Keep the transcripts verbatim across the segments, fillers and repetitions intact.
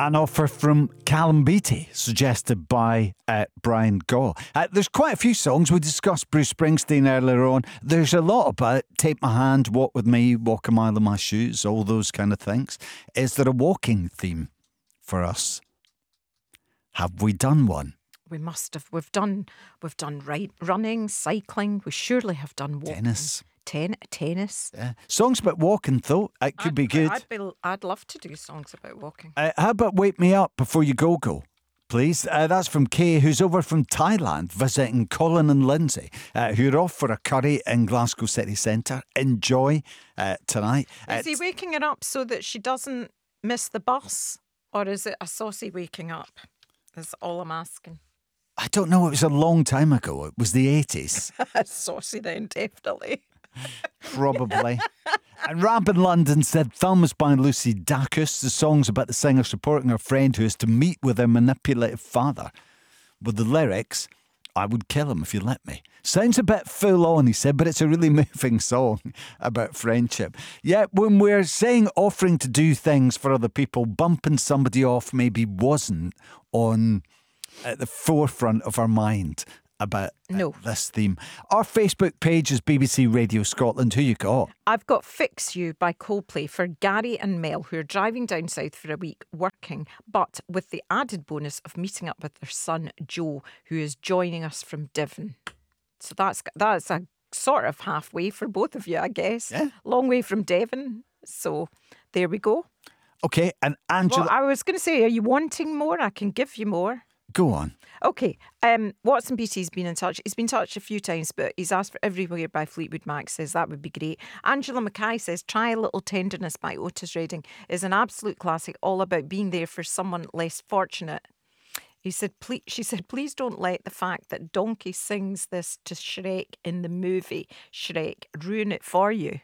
An offer from Callum Beattie, suggested by uh, Brian Gaw. Uh, there's quite a few songs. We discussed Bruce Springsteen earlier on. There's a lot about Take My Hand, Walk With Me, Walk a Mile in My Shoes, all those kind of things. Is there a walking theme for us? Have we done one? We must have. We've done We've done right, running, cycling. We surely have done walking. Tennis. Ten, tennis. Yeah. Songs about walking, though. It could I'd, be good. I'd, be, I'd love to do songs about walking. Uh, how about Wake Me Up Before You Go Go, please? Uh, that's from Kay, who's over from Thailand, visiting Colin and Lindsay, uh, who are off for a curry in Glasgow city centre. Enjoy uh, tonight. Is uh, he waking her up so that she doesn't miss the bus? Or is it a saucy waking up? That's all I'm asking. I don't know. It was a long time ago. It was the eighties. Saucy then, definitely. Probably. And Ramp in London said Thumbs by Lucy Dacus. The song's about the singer supporting her friend who is to meet with her manipulative father. With the lyrics, I would kill him if you let me. Sounds a bit full on, he said, but it's a really moving song about friendship. Yet when we're saying offering to do things for other people, bumping somebody off maybe wasn't on at the forefront of our mind about uh, no. this theme. Our Facebook page is B B C Radio Scotland. Who you got? I've got Fix You by Coldplay for Gary and Mel, who are driving down south for a week working, but with the added bonus of meeting up with their son Joe, who is joining us from Devon. So that's that's a sort of halfway for both of you, I guess. Yeah. Long way from Devon. So there we go. Okay, and Angela... Well, I was going to say, are you wanting more? I can give you more. Go on. Okay, um, Watson Beattie's been in touch. He's been in touch a few times, but he's asked for Everywhere by Fleetwood Mac, says that would be great. Angela Mackay says Try a Little Tenderness by Otis Redding is an absolute classic, all about being there for someone less fortunate. He said, please, she said, please don't let the fact that Donkey sings this to Shrek in the movie Shrek ruin it for you.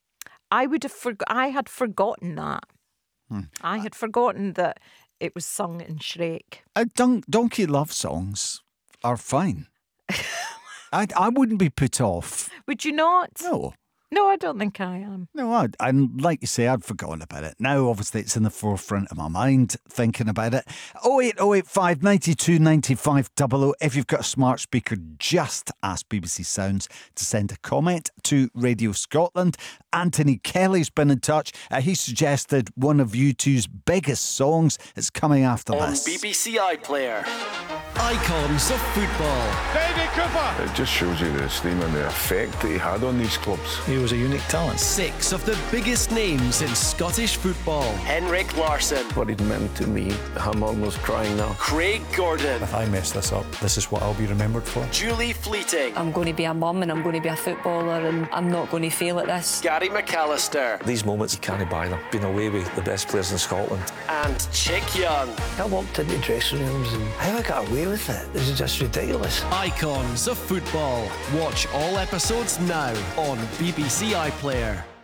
I would have forg- I had forgotten that. Hmm. I had forgotten that it was sung in Shrek. Uh, don- donkey love songs are fine. I I wouldn't be put off. Would you not? No. No, I don't think I am. No, I'd, and like you say, I'd forgotten about it. Now, obviously, it's in the forefront of my mind, thinking about it. oh eight oh eight five, nine two, nine five double oh. If you've got a smart speaker, just ask B B C Sounds to send a comment to Radio Scotland. Anthony Kelly's been in touch. Uh, he suggested one of U two's biggest songs is coming after on this. B B C iPlayer. Icons of football. David Cooper. It just shows you the esteem and the effect that he had on these clubs. He was a unique talent. Six of the biggest names in Scottish football. Henrik Larsson. What it meant to me, I'm almost crying now. Craig Gordon. If I mess this up, this is what I'll be remembered for. Julie Fleeting. I'm going to be a mum and I'm going to be a footballer and I'm not going to fail at this. Gary McAllister. These moments, you can't buy them. Been away with the best players in Scotland. And Chick Young. I walked into dressing rooms and how I got away with it. This is just ridiculous. Icons of football. Watch all episodes now on B B C iPlayer.